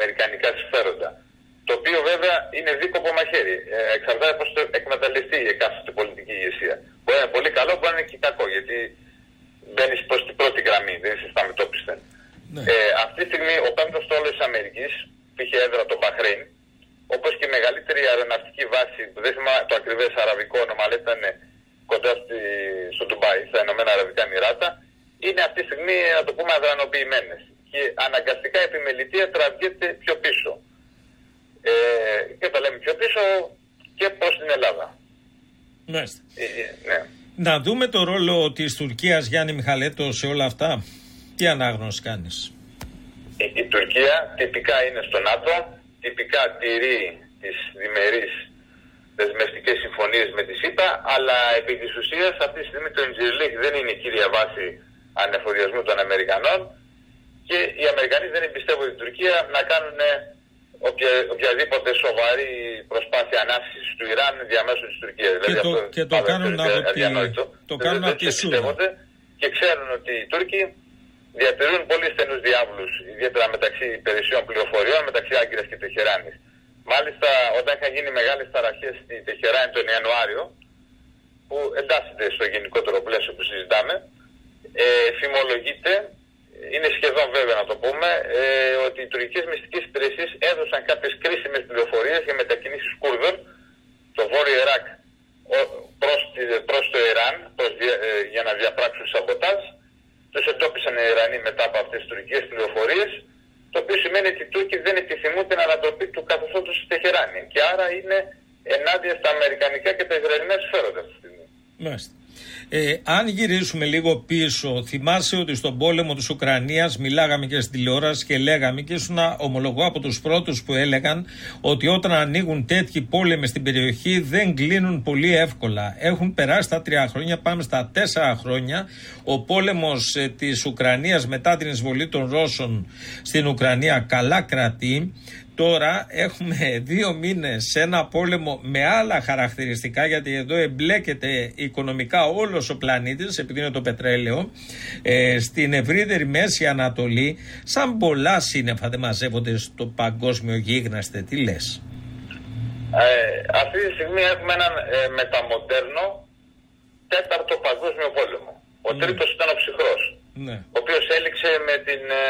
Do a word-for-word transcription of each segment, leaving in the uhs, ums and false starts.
αμερικανικά συμφέροντα. Το οποίο βέβαια είναι δίκοπο μαχαίρι. Ε, εξαρτάται πώς το εκμεταλλευτεί η εκάστοτε πολιτική ηγεσία. Μπορεί να είναι πολύ καλό, μπορεί να είναι και κακό, γιατί μπαίνει προς την πρώτη γραμμή, δεν είσαι στα μετώπισθεν. Ναι. Ε, αυτή τη στιγμή ο πέμπτος στόλος της Αμερικής, που είχε έδρα το Μπαχρέιν, όπως και η μεγαλύτερη αεροναυτική βάση, που δεν θυμάμαι το ακριβές αραβικό όνομα, αλλά ήταν κοντά στη, στο Ντουμπάι, στα Ηνωμένα Αραβικά Εμιράτα, είναι αυτή τη στιγμή, να το πούμε, αδρανοποιημένες. Και αναγκαστικά η επιμελητία τραβιέται πιο πίσω. Ε, και τα λέμε πιο πίσω και προς την Ελλάδα. Ναι. Ε, ναι. Να δούμε το ρόλο της Τουρκίας, Γιάννη Μιχαλέτο, σε όλα αυτά. Τι ανάγνωση κάνεις? Η, η Τουρκία τυπικά είναι στο ΝΑΤΟ, τυπικά τηρεί τις διμερείς δεσμευτικές συμφωνίες με τη ΣΥΠΑ, αλλά επί της ουσίας αυτή τη στιγμή το Ινζιρλίχ δεν είναι η κύρια βάση ανεφοδιασμού των Αμερικανών και οι Αμερικανοί δεν εμπιστεύονται την Τουρκία να κάνουν οποια, οποιαδήποτε σοβαρή προσπάθεια ανάψησης του Ιράν διαμέσου της Τουρκίας. Και, δηλαδή, το, αυτό και το κάνουν από τη, το δεν, κάνουν δεν, από τη Σούδα. Και ξέρουν ότι οι Τούρκοι διατηρούν πολύ στενούς διάβλους, ιδιαίτερα μεταξύ υπηρεσιών πληροφοριών, μεταξύ Άγκυρας και Τεχεράνης. Μάλιστα, όταν είχαν γίνει μεγάλες ταραχές στη Τεχεράνη τον Ιανουάριο, που εντάσσεται στο γενικότερο πλαίσιο που συζητάμε, ε, φημολογείται, είναι σχεδόν βέβαια να το πούμε, ε, ότι οι τουρκικές μυστικές υπηρεσίες έδωσαν κάποιες κρίσιμες πληροφορίες για μετακινήσεις Κούρδων, το βόρειο Ιράκ προς, προς το Ιράν, προς, ε, για να διαπράξουν σαμποτάζ. Τους εντόπισαν οι Ιρανοί μετά από αυτές τις τουρκικές πληροφορίες, το οποίο σημαίνει ότι οι Τούρκοι δεν επιθυμούν την ανατροπή του καθεστώτος στη Τεχεράνη. Και άρα είναι ενάντια στα αμερικανικά και τα ισραηλινά συμφέροντα αυτή τη στιγμή. Μάλιστα. Ε, αν γυρίσουμε λίγο πίσω, θυμάσαι ότι στον πόλεμο της Ουκρανίας μιλάγαμε και στην τηλεόραση και λέγαμε, και ήσουν ομολογώ από τους πρώτους που έλεγαν ότι όταν ανοίγουν τέτοιοι πόλεμοι στην περιοχή δεν κλείνουν πολύ εύκολα. Έχουν περάσει τα τρία χρόνια, πάμε στα τέσσερα χρόνια. Ο πόλεμος ε, της Ουκρανίας μετά την εισβολή των Ρώσων στην Ουκρανία καλά κρατεί. Τώρα έχουμε δύο μήνες σε ένα πόλεμο με άλλα χαρακτηριστικά, γιατί εδώ εμπλέκεται οικονομικά όλος ο πλανήτης, επειδή είναι το πετρέλαιο, ε, στην ευρύτερη Μέση Ανατολή. Σαν πολλά σύννεφα δεν μαζεύονται στο παγκόσμιο γίγνασθε. Τι λες? Ε, αυτή τη στιγμή έχουμε έναν ε, μεταμοντέρνο τέταρτο παγκόσμιο πόλεμο. Ο ναι. τρίτος ήταν ο ψυχρός, ναι. ο οποίος έληξε με, την, ε,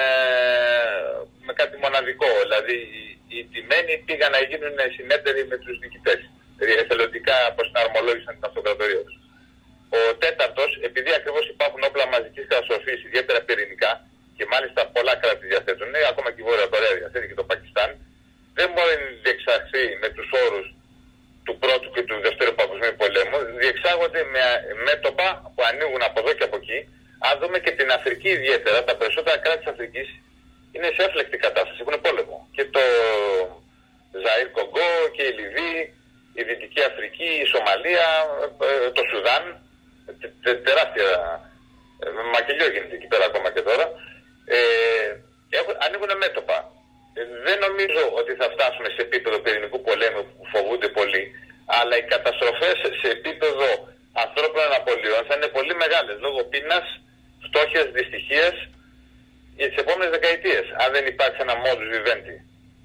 με κάτι μοναδικό, δηλαδή οι τιμένοι πήγαν να γίνουν συνέτεροι με τους νικητές. Δηλαδή εθελοντικά προσαρμολόγησαν την αυτοκρατορία τους. Ο τέταρτος, επειδή ακριβώς υπάρχουν όπλα μαζικής καταστροφής, ιδιαίτερα πυρηνικά, και μάλιστα πολλά κράτη διαθέτουν, ακόμα και η Βόρεια Κορέα διαθέτει και το Πακιστάν, δεν μπορεί να διεξαχθεί με τους όρους του πρώτου και του δεύτερου παγκοσμίου πολέμου. Διεξάγονται με μέτωπα που ανοίγουν από εδώ και από εκεί. Αν δούμε και την Αφρική ιδιαίτερα, τα περισσότερα κράτη της Αφρικής είναι σε έφλεκτη κατάσταση, έχουν πόλεμο. Και το Ζαΐρ Κογκό και η Λιβύη, η Δυτική Αφρική, η Σομαλία, το Σουδάν, τε, τε, τεράστια μακελιό γίνεται εκεί πέρα ακόμα και τώρα. Ε, έχουν, ανοίγουν μέτωπα. Ε, δεν νομίζω ότι θα φτάσουμε σε επίπεδο πυρηνικού πολέμου που φοβούνται πολύ, αλλά οι καταστροφές σε επίπεδο ανθρώπινων απολειών θα είναι πολύ μεγάλες λόγω πείνας, φτώχειας, δυστυχίας για τις επόμενες δεκαετίες, αν δεν υπάρξει ένα modus vivendi.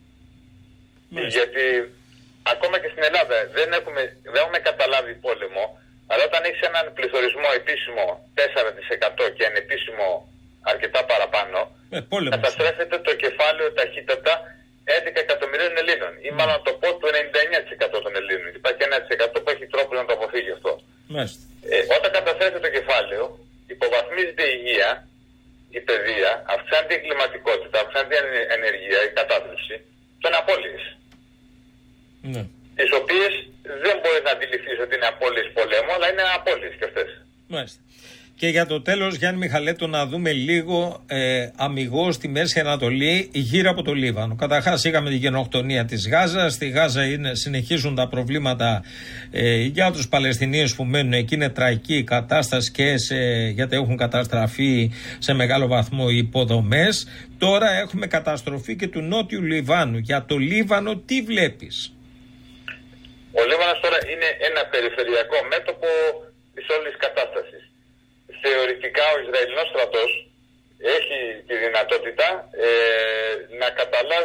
Mm. Γιατί ακόμα και στην Ελλάδα δεν έχουμε, δεν έχουμε καταλάβει πόλεμο, αλλά όταν έχεις έναν πληθωρισμό επίσημο τέσσερα τοις εκατό και ανεπίσημο αρκετά παραπάνω, ε, καταστρέφεται το κεφάλαιο ταχύτατα έντεκα εκατομμυρίων Ελλήνων, ή μάλλον να το πω του ενενήντα εννέα τοις εκατό των Ελλήνων. Υπάρχει ένα τοις εκατό που έχει τρόπο να το αποφύγει αυτό. Ε, όταν καταστρέφεται το κεφάλαιο, υποβαθμίζεται η υγεία, η παιδεία, αυξάνεται η εγκληματικότητα, αυξάνεται η ενεργεία, η κατάθλιψη, το είναι απώλειες. Ναι. Τις οποίες δεν μπορεί να αντιληφθείς ότι είναι απώλειες πολέμου, αλλά είναι απώλειες και αυτές. Μάλιστα. Και για το τέλος, Γιάννη Μιχαλέτο, να δούμε λίγο ε, αμιγώς στη Μέση Ανατολή γύρω από το Λίβανο. Καταρχάς είχαμε την γενοκτονία της Γάζας. Στη Γάζα είναι, συνεχίζουν τα προβλήματα ε, για τους Παλαιστινίους που μένουν εκεί. Είναι τραγική η κατάσταση και σε, γιατί έχουν καταστραφεί σε μεγάλο βαθμό οι υποδομές. Τώρα έχουμε καταστροφή και του Νότιου Λιβάνου. Για το Λίβανο τι βλέπεις? Ο Λίβανος τώρα είναι ένα περιφερειακό μέτωπο της όλης κατάστασης. Θεωρητικά ο Ισραηλινός στρατός έχει τη δυνατότητα ε, να καταλάβει